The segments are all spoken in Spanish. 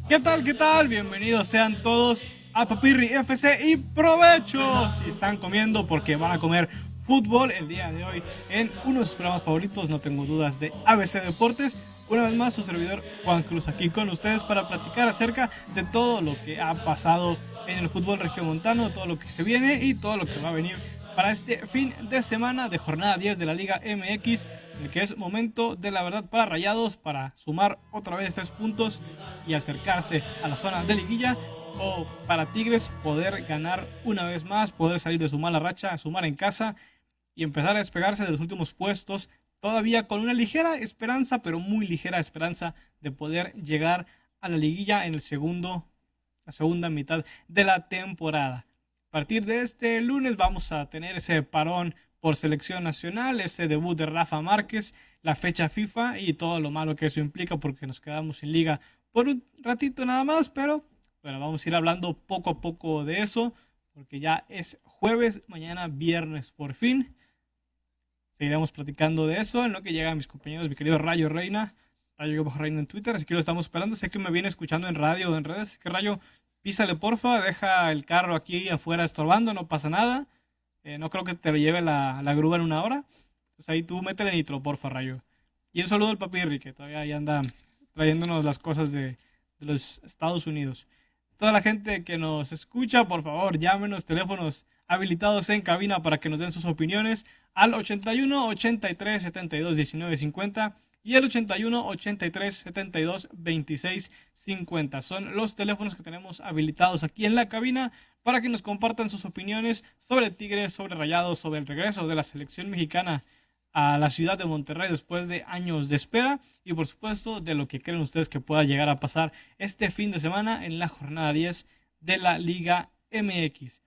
¿Qué tal? ¿Qué tal? Bienvenidos sean todos a Papirri FC y provecho si están comiendo porque van a comer fútbol el día de hoy en uno de sus programas favoritos, no tengo dudas, de ABC Deportes. Una vez más su servidor Juan Cruz aquí con ustedes para platicar acerca de todo lo que ha pasado en el fútbol regiomontano, todo lo que se viene y todo lo que va a venir para este fin de semana de jornada 10 de la Liga MX, en el que es momento de la verdad para Rayados, para sumar otra vez 3 puntos y acercarse a la zona de liguilla, o para Tigres poder ganar una vez más, poder salir de su mala racha, sumar en casa y empezar a despegarse de los últimos puestos, todavía con una ligera esperanza, pero muy ligera esperanza de poder llegar a la liguilla en la segunda mitad de la temporada. A partir de este lunes vamos a tener ese parón por selección nacional, ese debut de Rafa Márquez, la fecha FIFA y todo lo malo que eso implica porque nos quedamos sin liga por un ratito nada más, pero bueno, vamos a ir hablando poco a poco de eso porque ya es jueves, mañana viernes por fin. Seguiremos platicando de eso en lo que llegan mis compañeros, mi querido Rayo Reina, Rayo Reina en Twitter, así que lo estamos esperando. Sé que me viene escuchando en radio o en redes, así que Rayo, písale porfa, deja el carro aquí afuera estorbando, no pasa nada. No creo que te lleve la grúa en una hora. Pues ahí tú métele nitro, porfa, Rayo. Y un saludo al Papirri, que todavía ahí anda trayéndonos las cosas de los Estados Unidos. Toda la gente que nos escucha, por favor, llámenos, teléfonos habilitados en cabina para que nos den sus opiniones al 81 83 72 19 50 y el 81 83 72 26 50. Son los teléfonos que tenemos habilitados aquí en la cabina para que nos compartan sus opiniones sobre Tigres, sobre Rayados, sobre el regreso de la selección mexicana a la ciudad de Monterrey después de años de espera y por supuesto de lo que creen ustedes que pueda llegar a pasar este fin de semana en la jornada 10 de la Liga MX.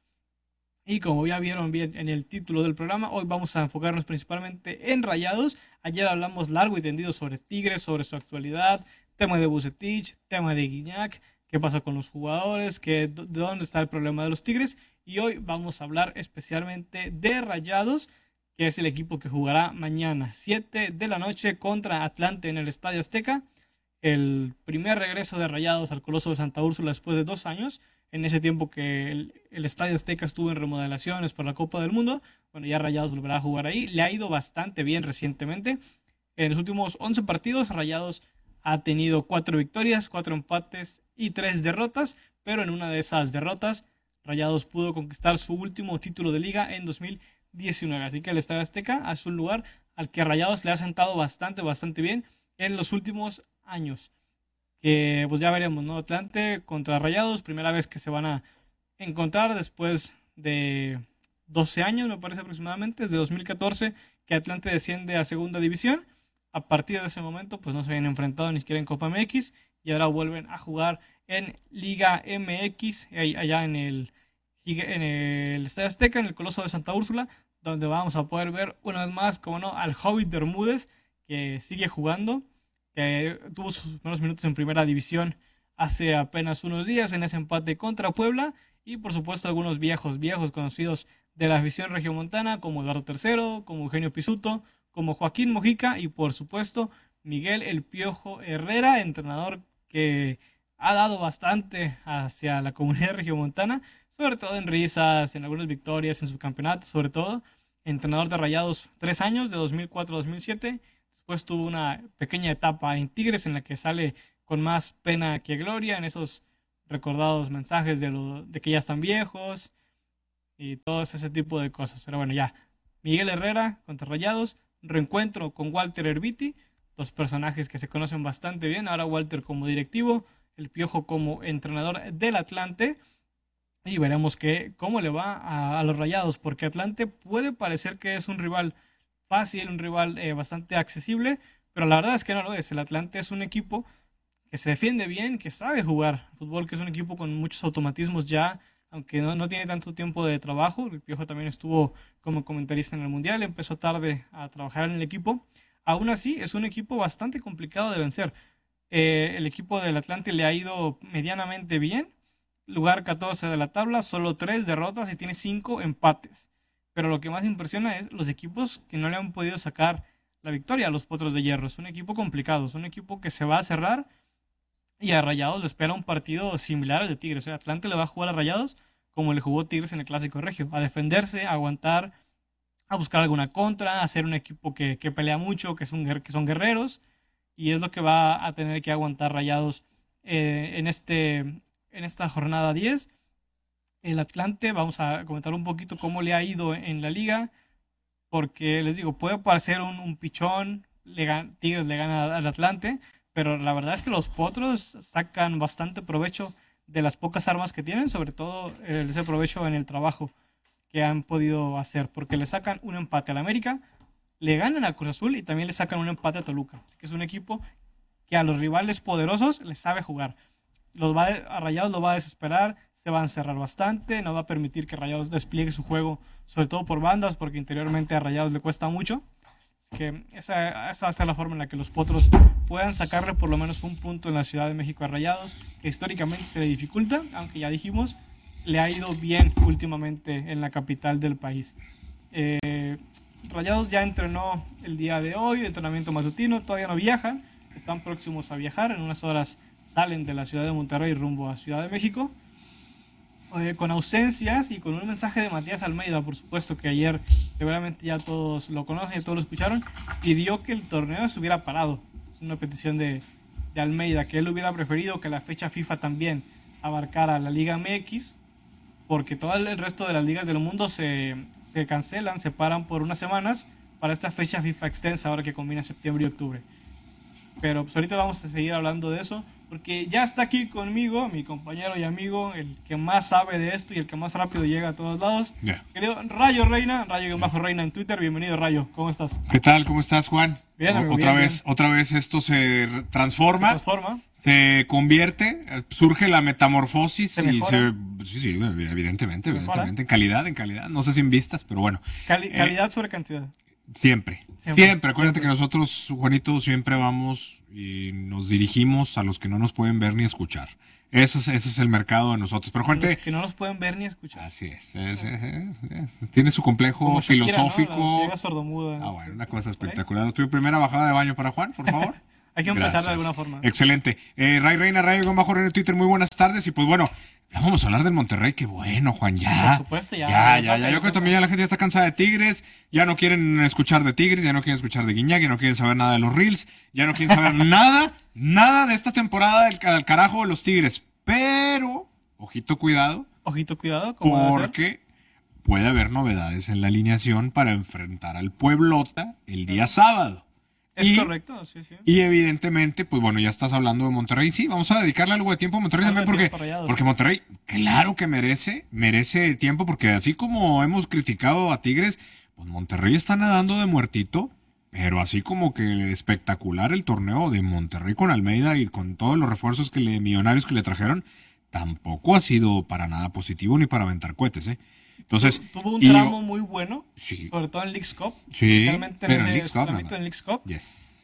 Y como ya vieron bien en el título del programa, hoy vamos a enfocarnos principalmente en Rayados. Ayer hablamos largo y tendido sobre Tigres, sobre su actualidad, tema de Vucetich, tema de Guiñac, qué pasa con los jugadores, de dónde está el problema de los Tigres. Y hoy vamos a hablar especialmente de Rayados, que es el equipo que jugará mañana, 7 de la noche contra Atlante en el Estadio Azteca. El primer regreso de Rayados al Coloso de Santa Úrsula después de 2 años, en ese tiempo que el Estadio Azteca estuvo en remodelaciones por la Copa del Mundo. Bueno, ya Rayados volverá a jugar ahí. Le ha ido bastante bien recientemente. En los últimos 11 partidos, Rayados ha tenido 4 victorias, 4 empates y 3 derrotas, pero en una de esas derrotas, Rayados pudo conquistar su último título de liga en 2019. Así que el Estadio Azteca es un lugar al que Rayados le ha sentado bastante bien en los últimos años. Que pues ya veremos, ¿no? Atlante contra Rayados, primera vez que se van a encontrar después de 12 años, me parece aproximadamente, desde 2014 que Atlante desciende a segunda división. A partir de ese momento, pues no se habían enfrentado ni siquiera en Copa MX y ahora vuelven a jugar en Liga MX, allá en el Estadio Azteca, en el Coloso de Santa Úrsula, donde vamos a poder ver una vez más, como no, al Hobbit Bermúdez, que sigue jugando, que tuvo sus primeros minutos en primera división hace apenas unos días en ese empate contra Puebla, y por supuesto algunos viejos conocidos de la afición regiomontana, como Eduardo Tercero, como Eugenio Pisuto, como Joaquín Mojica y por supuesto Miguel El Piojo Herrera, entrenador que ha dado bastante hacia la comunidad regiomontana, sobre todo en risas, en algunas victorias, en subcampeonatos, sobre todo. Entrenador de Rayados 3 años, de 2004 a 2007. Después tuvo una pequeña etapa en Tigres en la que sale con más pena que gloria en esos recordados mensajes de que ya están viejos y todo ese tipo de cosas. Pero bueno, ya. Miguel Herrera contra Rayados, reencuentro con Walter Erviti, dos personajes que se conocen bastante bien. Ahora Walter como directivo, el Piojo como entrenador del Atlante. Y veremos cómo le va a los Rayados, porque Atlante puede parecer que es un rival fácil, un rival bastante accesible, pero la verdad es que no lo es. El Atlante es un equipo que se defiende bien, que sabe jugar fútbol, que es un equipo con muchos automatismos ya, aunque no tiene tanto tiempo de trabajo. El Piojo también estuvo como comentarista en el Mundial, empezó tarde a trabajar en el equipo. Aún así, es un equipo bastante complicado de vencer. El equipo del Atlante le ha ido medianamente bien, lugar 14 de la tabla, solo 3 derrotas y tiene 5 empates. Pero lo que más impresiona es los equipos que no le han podido sacar la victoria a los Potros de Hierro. Es un equipo complicado, es un equipo que se va a cerrar Y a Rayados le espera un partido similar al de Tigres. O sea, Atlante le va a jugar a Rayados como le jugó Tigres en el Clásico Regio, a defenderse, a aguantar, a buscar alguna contra, a ser un equipo que pelea mucho, que son guerreros, y es lo que va a tener que aguantar Rayados en esta jornada 10. El Atlante, vamos a comentar un poquito cómo le ha ido en la liga, porque les digo, puede parecer un pichón, Tigres le gana al Atlante, pero la verdad es que los Potros sacan bastante provecho de las pocas armas que tienen, sobre todo ese provecho en el trabajo que han podido hacer, porque le sacan un empate al América, le ganan a Cruz Azul y también le sacan un empate a Toluca. Así que es un equipo que a los rivales poderosos les sabe jugar. A Rayados lo va a desesperar, se va a encerrar bastante, no va a permitir que Rayados despliegue su juego, sobre todo por bandas, porque interiormente a Rayados le cuesta mucho. Así que esa va a ser la forma en la que los Potros puedan sacarle por lo menos un punto en la Ciudad de México a Rayados, que históricamente se le dificulta, aunque ya dijimos, le ha ido bien últimamente en la capital del país. Rayados ya entrenó el día de hoy, entrenamiento matutino, todavía no viajan, están próximos a viajar, en unas horas salen de la ciudad de Monterrey rumbo a Ciudad de México, con ausencias y con un mensaje de Matías Almeida, por supuesto, que ayer seguramente ya todos lo conocen, todos lo escucharon, pidió que el torneo se hubiera parado. Es una petición de Almeida, que él hubiera preferido que la fecha FIFA también abarcara la Liga MX, porque todo el resto de las ligas del mundo se cancelan, se paran por unas semanas para esta fecha FIFA extensa, ahora que combina septiembre y octubre. Pero pues ahorita vamos a seguir hablando de eso, porque ya está aquí conmigo mi compañero y amigo, el que más sabe de esto y el que más rápido llega a todos lados. Yeah. Querido Rayo Reina, Rayo-Reina en Twitter, bienvenido Rayo, ¿cómo estás? ¿Qué tal? ¿Cómo estás, Juan? Bien, amigo, otra bien, vez, bien. otra vez esto se transforma, se convierte, surge la metamorfosis ¿Se y mejora? sí, evidentemente, ¿Mejora? en calidad, no sé si en vistas, pero bueno. Calidad sobre cantidad. Siempre. Acuérdate que nosotros, Juanito, siempre vamos y nos dirigimos a los que no nos pueden ver ni escuchar. Ese es el mercado de nosotros. Pero Juan, Los que no nos pueden ver ni escuchar. así es. Tiene su complejo Como Shakira, filosófico. ¿no? La ciega sordomuda. Bueno, una cosa espectacular. ¿Tu primera bajada de baño para Juan, por favor? Hay que empezar Gracias. de alguna forma. Excelente. Ray Reina, Rayo-Reina en Twitter, muy buenas tardes. Y pues bueno, ya vamos a hablar del Monterrey. Qué bueno, Juan, ya. Por supuesto, Ya. Yo creo que también ya la gente ya está cansada de Tigres. Ya no quieren escuchar de Tigres, ya no quieren escuchar de Guiñac, ya no quieren saber nada de los Reels, ya no quieren saber nada de esta temporada del carajo de los Tigres. Pero, ojito cuidado, ¿cómo debe ser? porque puede haber novedades en la alineación para enfrentar al Pueblota el día sábado. Es correcto, sí. Y evidentemente, pues bueno, ya estás hablando de Monterrey. Sí, vamos a dedicarle algo de tiempo a Monterrey Algo también de tiempo, Rayados. porque Monterrey, claro que merece tiempo, porque así como hemos criticado a Tigres, pues Monterrey está nadando de muertito, pero así como que espectacular el torneo de Monterrey con Almeida y con todos los refuerzos millonarios que le trajeron, tampoco ha sido para nada positivo ni para aventar cohetes, ¿eh? Entonces, tuvo un tramo muy bueno, sí, sobre todo en Leagues Cup, sí, especialmente pero en en Leagues Cup, en Leagues Cup. yes.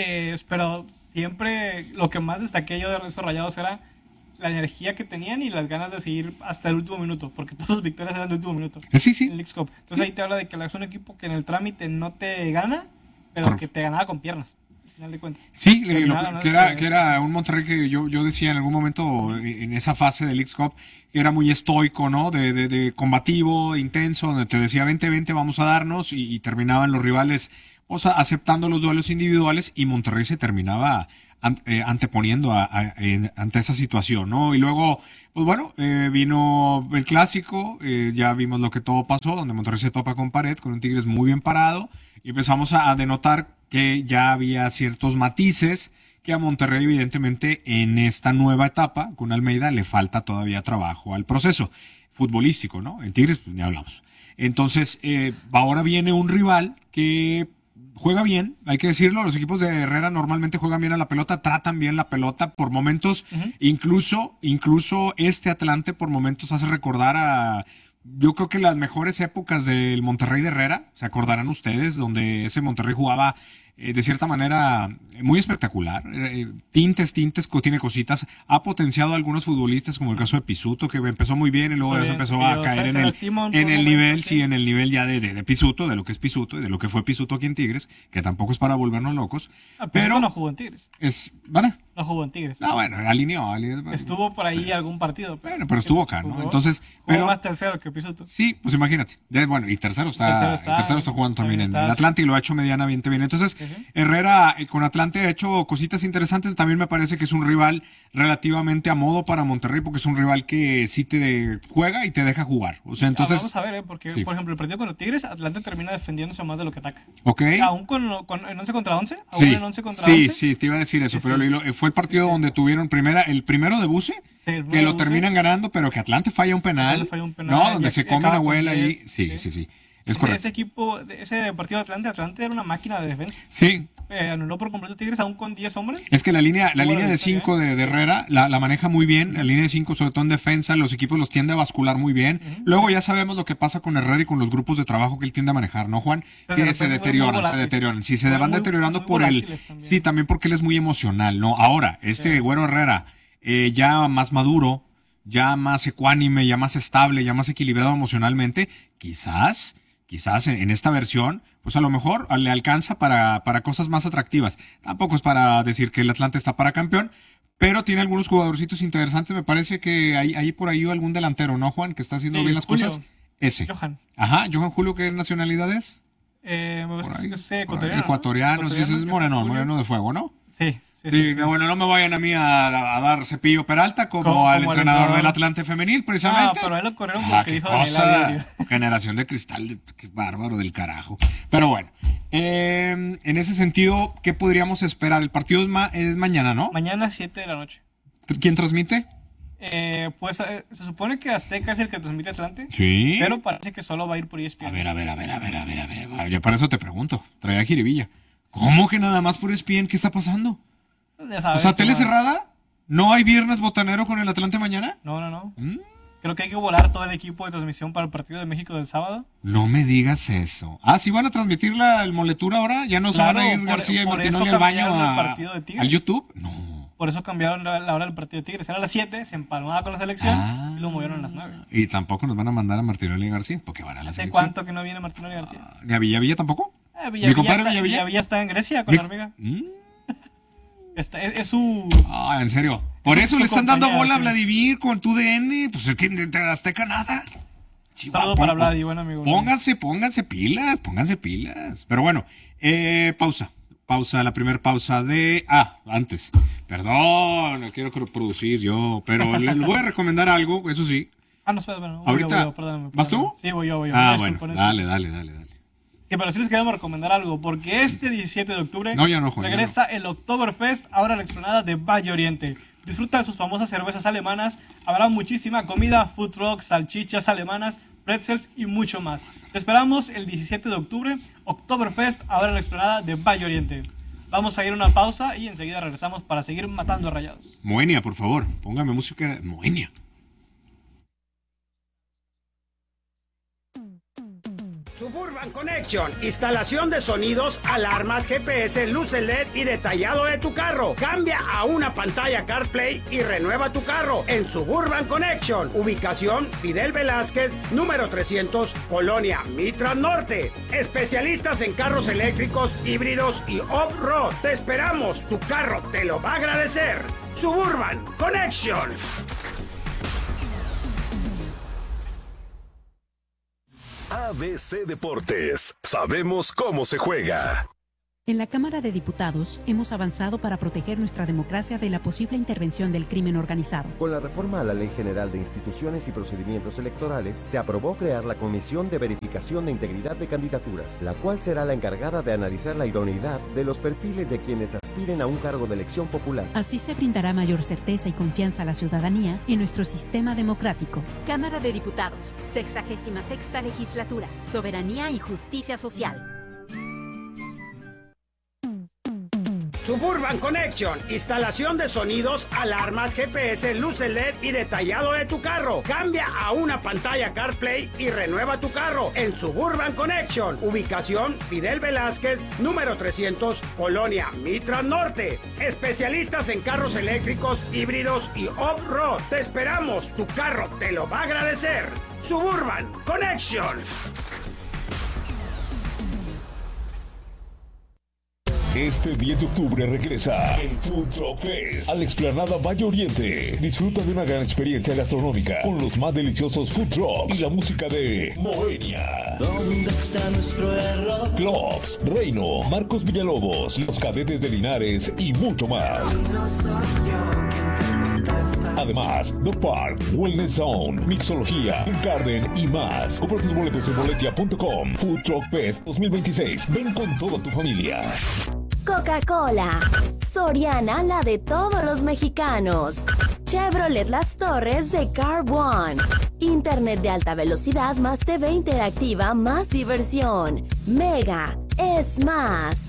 Pero siempre lo que más destaqué yo de esos Rayados era la energía que tenían y las ganas de seguir hasta el último minuto, porque todas sus victorias eran del último minuto Sí. en Leagues Cup. Entonces ahí te habla de que es un equipo que en el trámite no te gana, pero que te ganaba con piernas, al final de cuentas. Sí, que era un Monterrey que yo decía en algún momento en esa fase del Leagues Cup, que era muy estoico, ¿no? De combativo, intenso, donde te decía, vente, vamos a darnos, y terminaban los rivales, o sea, aceptando los duelos individuales, y Monterrey se terminaba anteponiendo ante esa situación, ¿no? Y luego, pues bueno, vino el clásico, ya vimos lo que todo pasó, donde Monterrey se topa con pared, con un Tigres muy bien parado, y empezamos a denotar que ya había ciertos matices que a Monterrey evidentemente en esta nueva etapa con Almeida le falta todavía trabajo al proceso futbolístico, ¿no? En Tigres pues ya hablamos. Entonces ahora viene un rival que juega bien, hay que decirlo, los equipos de Herrera normalmente juegan bien a la pelota, tratan bien la pelota por momentos, incluso este Atlante por momentos hace recordar yo creo que las mejores épocas del Monterrey de Herrera, se acordarán ustedes, donde ese Monterrey jugaba de cierta manera muy espectacular. Tintes, tiene cositas. Ha potenciado a algunos futbolistas, como el caso de Pisuto, que empezó muy bien y luego ya se empezó a caer en el nivel, sí, en el nivel ya de Pisuto, de lo que es Pisuto y de lo que fue Pisuto aquí en Tigres, que tampoco es para volvernos locos. Pero no jugó en Tigres. ¿Vale? No jugó en Tigres. Bueno, alineó. Estuvo por ahí algún partido. Bueno, pero estuvo acá, ¿no? Entonces, jugó más tercero que Pisuto. Sí, pues imagínate. Bueno, y tercero está jugando también en el Atlante y lo ha hecho medianamente bien. Entonces, Herrera con Atlante ha hecho cositas interesantes. También me parece que es un rival relativamente a modo para Monterrey, porque es un rival que sí te juega y te deja jugar. O sea, entonces... Vamos a ver, porque, por ejemplo, el partido con los Tigres, Atlante termina defendiéndose más de lo que ataca. Ok. Aún en 11 contra 11. Aún en 11 contra 11. Sí, te iba a decir eso, pero fue el partido donde tuvieron el primero de Buce, que lo terminan ganando, pero que Atlante falla un penal. No, donde se come una abuela ahí. Sí. Es correcto. Ese partido de Atlante era una máquina de defensa. Sí. Anuló por completo Tigres aún con 10 hombres. Es que la línea de 5 de Herrera la maneja muy bien. La línea de 5, sobre todo en defensa, los equipos los tiende a bascular muy bien. Luego ya sabemos lo que pasa con Herrera y con los grupos de trabajo que él tiende a manejar, ¿no, Juan? Que se deterioran. Sí, se van deteriorando por él. Sí, también porque él es muy emocional, ¿no? Ahora, Güero Herrera, ya más maduro, ya más ecuánime, ya más estable, ya más equilibrado emocionalmente, quizás en esta versión, pues a lo mejor le alcanza para cosas más atractivas. Tampoco es para decir que el Atlante está para campeón, pero tiene algunos jugadorcitos interesantes. Me parece que hay por ahí algún delantero, ¿no, Juan? Que está haciendo bien las cosas. Ese. Johan. Ajá, Johan Julio, ¿qué nacionalidad es? Ecuatoriano, sí, es moreno de fuego, ¿no? Sí. Sí, bueno, no me vayan a mí a dar Cepillo Peralta como al entrenador del Atlante femenil, precisamente. Pero él lo corrieron porque dijo generación de cristal, qué bárbaro del carajo. Pero bueno, en ese sentido, ¿qué podríamos esperar? El partido es mañana, ¿no? Mañana 7 de la noche. ¿Quién transmite? Pues se supone que Azteca es el que transmite Atlante. Sí. Pero parece que solo va a ir por ESPN. A ver. Ya para eso te pregunto. Trae a Jiribilla. ¿Cómo que nada más por ESPN? ¿Qué está pasando? Ya sabes, O sea, ¿tele cerrada? ¿No hay viernes botanero con el Atlante mañana? No. Creo que hay que volar todo el equipo de transmisión para el partido de México del sábado. No me digas eso. ¿Sí van a transmitir el Moletura ahora? ¿Ya no se van a ir García y Martinoli al baño al YouTube? No. Por eso cambiaron la hora del partido de Tigres. Era a las 7, se empalmaba con la selección y lo movieron a las 9. Y tampoco nos van a mandar a Martinoli y García, porque van a la selección. ¿Hace cuánto que no viene Martinoli y García? ¿Ni a Villavilla tampoco? Mi compadre Villavilla está en Grecia con la hormiga. Es su... en serio. Por eso le están dando bola a Vladimir con tu DN. Pues es que de Azteca nada. Saludo para Vladi, buen amigo. Pónganse pilas. Pero bueno, pausa, la primera pausa de... antes. Perdón, no quiero producir yo, pero le voy a recomendar algo, eso sí. No, espera. Ahorita, perdóname. ¿Vas tú? Sí, voy yo. Bueno, dale. Sí, pero sí les queremos recomendar algo, porque este 17 de octubre regresa el Oktoberfest, ahora a la explanada de Valle Oriente. Disfruta de sus famosas cervezas alemanas, habrá muchísima comida, food trucks, salchichas alemanas, pretzels y mucho más. Te esperamos el 17 de octubre, Oktoberfest, ahora en la explanada de Valle Oriente. Vamos a ir a una pausa y enseguida regresamos para seguir matando a Rayados. Moenia, por favor, póngame música de Moenia. Suburban Connection, instalación de sonidos, alarmas, GPS, luces LED y detallado de tu carro. Cambia a una pantalla CarPlay y renueva tu carro en Suburban Connection. Ubicación Fidel Velázquez, número 300, Colonia Mitras Norte. Especialistas en carros eléctricos, híbridos y off-road. Te esperamos, tu carro te lo va a agradecer. Suburban Connection. ABC Deportes. Sabemos cómo se juega. En la Cámara de Diputados hemos avanzado para proteger nuestra democracia de la posible intervención del crimen organizado. Con la reforma a la Ley General de Instituciones y Procedimientos Electorales, se aprobó crear la Comisión de Verificación de Integridad de Candidaturas, la cual será la encargada de analizar la idoneidad de los perfiles de quienes aspiren a un cargo de elección popular. Así se brindará mayor certeza y confianza a la ciudadanía en nuestro sistema democrático. Cámara de Diputados, 66ª Legislatura, Soberanía y Justicia Social. Suburban Connection, instalación de sonidos, alarmas, GPS, luces LED y detallado de tu carro. Cambia a una pantalla CarPlay y renueva tu carro en Suburban Connection. Ubicación Fidel Velázquez, número 300, Colonia Mitras Norte. Especialistas en carros eléctricos, híbridos y off-road. Te esperamos, tu carro te lo va a agradecer. Suburban Connection. Este 10 de octubre regresa el Food Truck Fest a la explanada Valle Oriente. Disfruta de una gran experiencia gastronómica con los más deliciosos food trucks y la música de Moenia. ¿Dónde está nuestro error? Clubs, Reino, Marcos Villalobos, Los Cadetes de Linares y mucho más. Además, The Park, Wellness Zone, Mixología, Garden y más. Compra tus boletos en boletia.com. Food Truck Fest 2026. Ven con toda tu familia. Coca-Cola. Soriana, la de todos los mexicanos. Chevrolet Las Torres de Car One. Internet de alta velocidad más TV interactiva más diversión. Mega es más.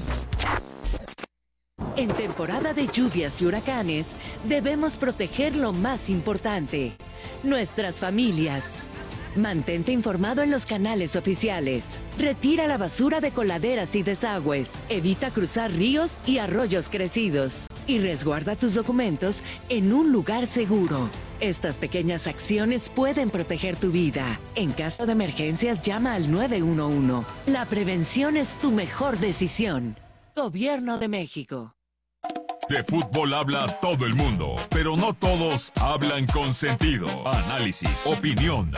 En temporada de lluvias y huracanes, debemos proteger lo más importante, nuestras familias. Mantente informado en los canales oficiales. Retira la basura de coladeras y desagües. Evita cruzar ríos y arroyos crecidos. Y resguarda tus documentos en un lugar seguro. Estas pequeñas acciones pueden proteger tu vida. En caso de emergencias, llama al 911. La prevención es tu mejor decisión. Gobierno de México. De fútbol habla todo el mundo, pero no todos hablan con sentido. Análisis, opinión,